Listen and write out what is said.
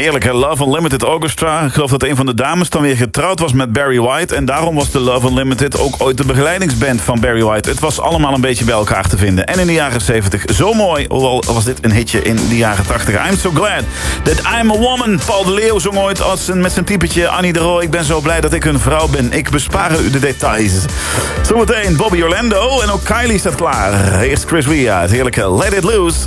Heerlijke Love Unlimited Orchestra. Ik geloof dat een van de dames dan weer getrouwd was met Barry White. En daarom was de Love Unlimited ook ooit de begeleidingsband van Barry White. Het was allemaal een beetje bij elkaar te vinden. En in de jaren 70 zo mooi. Hoewel was dit een hitje in de jaren 80. I'm so glad that I'm a woman. Paul de Leeuw zong ooit met zijn typetje Annie de Roo. Ik ben zo blij dat ik een vrouw ben. Ik bespaar u de details. Zometeen Bobby Orlando. En ook Kylie staat klaar. Eerst Chris Ria. Het heerlijke Let It Loose.